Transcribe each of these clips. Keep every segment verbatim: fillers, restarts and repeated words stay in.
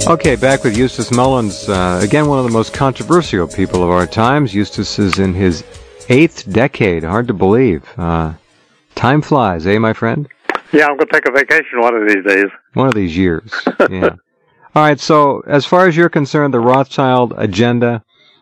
Okay, back with Eustace Mullins. Uh, again, one of the most controversial people of our times. Eustace is in his eighth decade. Hard to believe. Uh, time flies, eh, my friend? Yeah, I'm going to take a vacation one of these days. One of these years, yeah. All right, so as far as you're concerned, the Rothschild agenda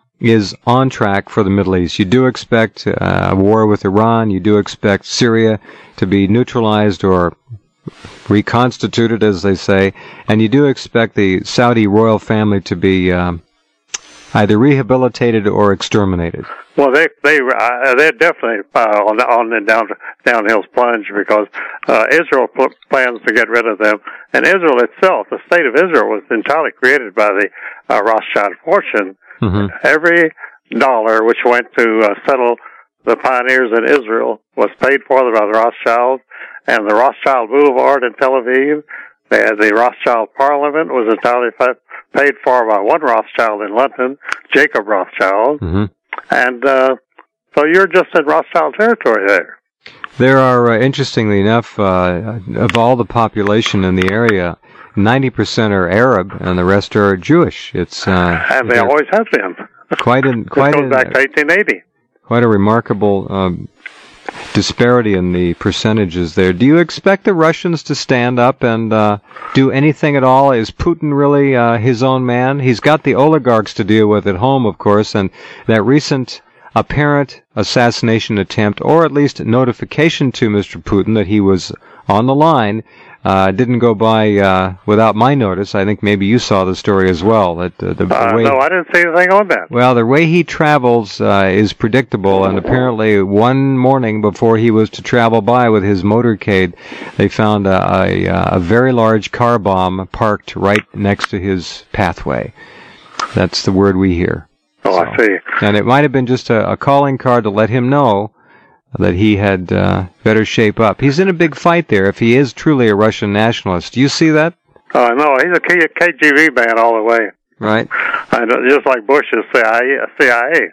is on track for the Middle East. You do expect uh, a war with Iran. You do expect Syria to be neutralized or reconstituted, as they say, and you do expect the Saudi royal family to be um, either rehabilitated or exterminated. Well, they they uh, they're definitely uh, on the on the down downhill plunge because uh, Israel pl- plans to get rid of them, and Israel itself, the state of Israel, was entirely created by the uh, Rothschild fortune. Mm-hmm. Every dollar which went to uh, settle the pioneers in Israel was paid for by the Rothschilds. And the Rothschild Boulevard in Tel Aviv, the, the Rothschild Parliament was entirely paid for by one Rothschild in London, Jacob Rothschild. Mm-hmm. And uh, so you're just in Rothschild territory there. There are, uh, interestingly enough, uh, of all the population in the area, ninety percent are Arab and the rest are Jewish. It's uh, And they always have been. Quite an, quite it goes an, back to eighteen eighty. Quite a remarkable um, disparity in the percentages there. Do you expect the Russians to stand up and uh, do anything at all? Is Putin really uh, his own man? He's got the oligarchs to deal with at home, of course, and that recent apparent assassination attempt, or at least notification to Mister Putin that he was on the line, uh, didn't go by uh, without my notice. I think maybe you saw the story as well. That uh, the uh, way, no, I didn't see anything on that. Well, the way he travels uh, is predictable, and apparently one morning before he was to travel by with his motorcade, they found a, a, a very large car bomb parked right next to his pathway. That's the word we hear. Oh, so, I see. And it might have been just a, a calling card to let him know that he had uh, better shape up. He's in a big fight there if he is truly a Russian nationalist. Do you see that? Oh, uh, no, he's a K G B man all the way. Right. I know, just like Bush is C I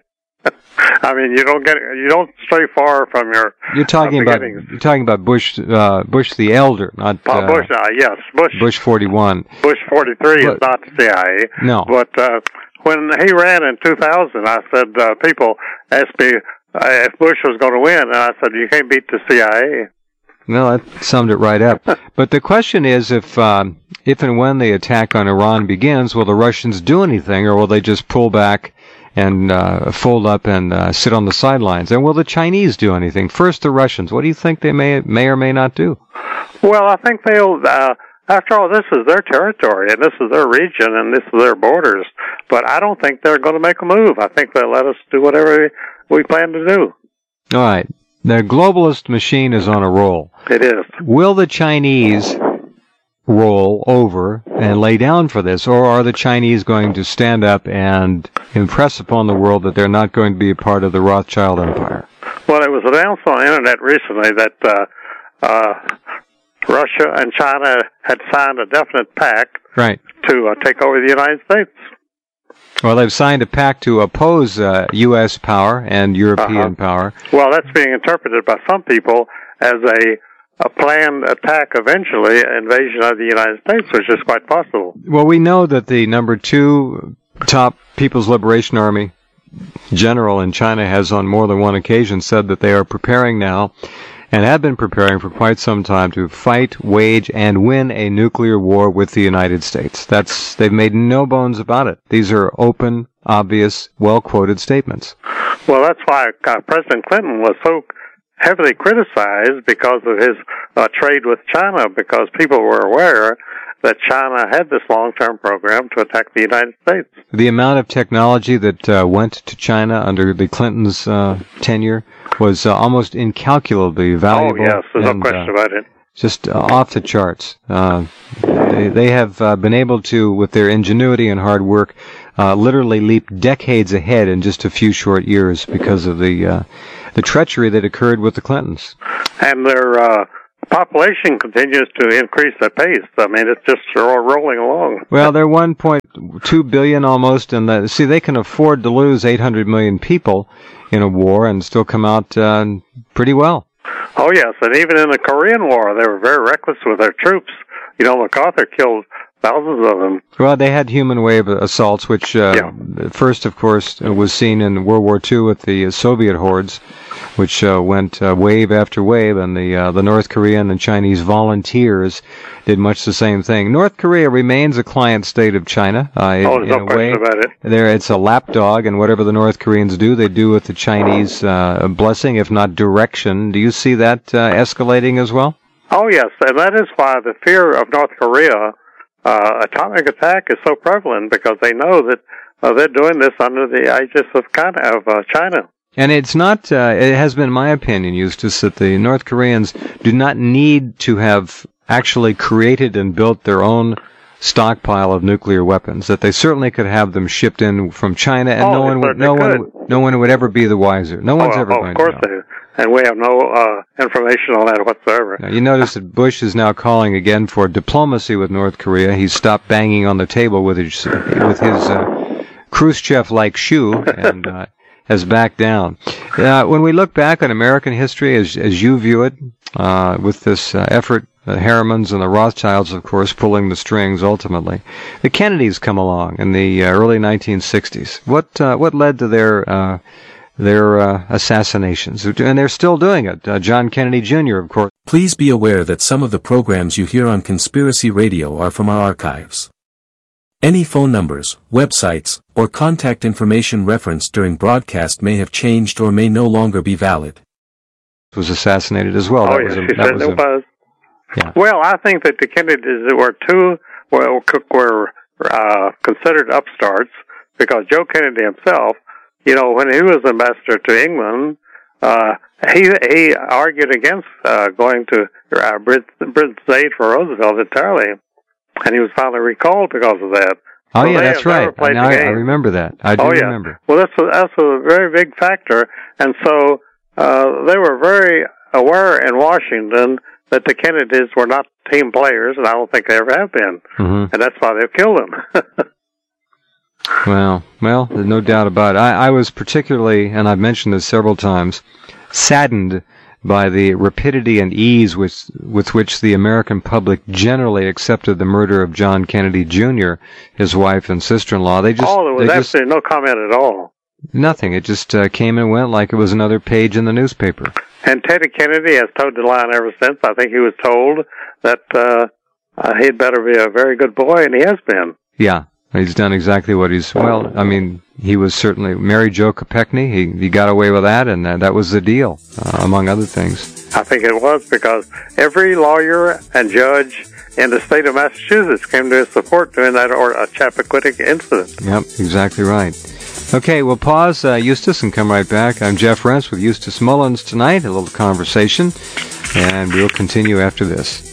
A. I mean, you don't get you don't stray far from your. You're talking uh, about you're talking about Bush uh, Bush the elder, not uh, Bush. Uh, yes, Bush. Bush forty-one. Bush forty-three but, is not C I A. No. But uh, when he ran in two thousand, I said uh, people asked me uh, if Bush was going to win, and I said you can't beat the C I A. No, that summed it right up. But the question is, if um, if and when the attack on Iran begins, will the Russians do anything, or will they just pull back and uh, fold up and uh, sit on the sidelines? And will the Chinese do anything? First, the Russians. What do you think they may may or may not do? Well, I think they'll. Uh, after all, this is their territory, and this is their region, and this is their borders. But I don't think they're going to make a move. I think they'll let us do whatever we plan to do. All right. The globalist machine is on a roll. It is. Will the Chinese roll over and lay down for this, or are the Chinese going to stand up and impress upon the world that they're not going to be a part of the Rothschild empire? Well, it was announced on the internet recently that uh, uh, Russia and China had signed a definite pact right. to uh, take over the United States. Well, they've signed a pact to oppose uh, U S power and European uh-huh. power. Well, that's being interpreted by some people as a, a planned attack eventually, invasion of the United States, which is quite possible. Well, we know that the number two top People's Liberation Army general in China has on more than one occasion said that they are preparing now and have been preparing for quite some time to fight, wage, and win a nuclear war with the United States. That's they've made no bones about it. These are open, obvious, well-quoted statements. Well, that's why uh, President Clinton was so heavily criticized because of his uh, trade with China, because people were aware that China had this long-term program to attack the United States. The amount of technology that uh, went to China under the Clintons' uh, tenure was uh, almost incalculably valuable. Oh, yes, there's and, no question uh, about it. Just uh, off the charts. Uh, they, they have uh, been able to, with their ingenuity and hard work, uh, literally leap decades ahead in just a few short years because of the uh, the treachery that occurred with the Clintons. And their uh, population continues to increase at pace. I mean, it's just rolling along. Well, they're one point two billion almost, and the, see, they can afford to lose eight hundred million people in a war and still come out uh, pretty well. Oh, yes, and even in the Korean War, they were very reckless with their troops. You know, MacArthur killed thousands of them. Well, they had human wave assaults, which uh, Yeah. first, of course, was seen in World War Two with the Soviet hordes, which uh, went uh, wave after wave, and the uh, the North Korean and Chinese volunteers did much the same thing. North Korea remains a client state of China. Uh, in, Oh, there's in no a way, question about it. there it's a lapdog, and whatever the North Koreans do, they do with the Chinese uh, blessing, if not direction. Do you see that uh, escalating as well? Oh, yes, and that is why the fear of North Korea uh, atomic attack is so prevalent, because they know that uh, they're doing this under the aegis of China. Of, uh, China. And it's not, uh, it has been my opinion, Eustace, that the North Koreans do not need to have actually created and built their own stockpile of nuclear weapons, that they certainly could have them shipped in from China, and Oh, no they one would, no certainly one, would- no one would ever be the wiser. No one's oh, ever oh, going of course to know. they do. And we have no uh, information on that whatsoever. Now, you notice that Bush is now calling again for diplomacy with North Korea. He's stopped banging on the table with his with his uh, Khrushchev-like shoe and uh, has backed down. Uh, when we look back on American history, as as you view it, uh, with this uh, effort, the Harrimans and the Rothschilds, of course, pulling the strings ultimately, the Kennedys come along in the uh, early nineteen sixties. What uh, what led to their uh, their uh, assassinations? And they're still doing it. Uh, John Kennedy Junior, of course. Please be aware that some of the programs you hear on Conspiracy Radio are from our archives. Any phone numbers, websites, or contact information referenced during broadcast may have changed or may no longer be valid. Was assassinated as well. Oh, that yes, was a, he that was certainly a, was. Yeah. Well, I think that the Kennedys were too, well, were uh, considered upstarts, because Joe Kennedy himself, you know, when he was ambassador to England, uh, he he argued against uh, going to uh, Brit- Britain's aid for Roosevelt entirely, and he was finally recalled because of that. Oh, So yeah, they that's have never right. played Now the I, I game. remember that. I do Oh, yeah. remember. Well, that's a, that's a very big factor, and so uh, they were very aware in Washington that the Kennedys were not team players, and I don't think they ever have been, Mm-hmm. and that's why they've killed them. Well, well, there's no doubt about it. I, I was particularly, and I've mentioned this several times, saddened by the rapidity and ease with with which the American public generally accepted the murder of John Kennedy Junior, his wife and sister-in-law. They just, oh, there was they just absolutely no comment at all. nothing. It just uh, came and went like it was another page in the newspaper. And Teddy Kennedy has toed the line ever since. I think he was told that uh, uh, he'd better be a very good boy, and he has been. Yeah. He's done exactly what he's, well, I mean, he was certainly, Mary Jo Kopechne, he, he got away with that, and uh, that was the deal, uh, among other things. I think it was, because every lawyer and judge in the state of Massachusetts came to his support during that or a Chappaquiddick incident. Yep, exactly right. Okay, we'll pause, uh, Eustace, and come right back. I'm Jeff Rense with Eustace Mullins tonight, a little conversation, and we'll continue after this.